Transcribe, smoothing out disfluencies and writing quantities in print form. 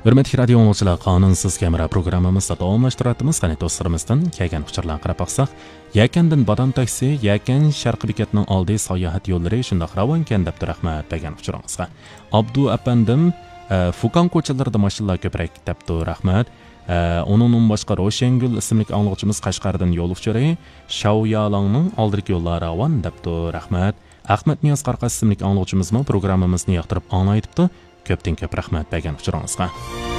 Hürmetli radio dinləyicilər, qanunsuz kamera proqramımızda davamlaşdırardığımız qanat dostlarımızdan kelgan uçurlarga qarab baxsaq, Yakandan Badam taksi, Yakan Sharqi bekatning oldi sayohat yo'llari shundoq ravonkan deb rahmat bergan uchuringizga. Abdu apandim Fukan ko'chalarida mashinalar ko'proq debdi rahmat. Onun boshqa Roshengul ismli anglovchimiz Qashqardan yo'l uchiri, Shaoyalangning oldiki yo'llari ravon debdi rahmat. Ahmad Niyoz Qarqas ismli anglovchimizmi programmamizni yoqtirib anglaytibdi. Köpten köp rahmat bergan uchuringizga.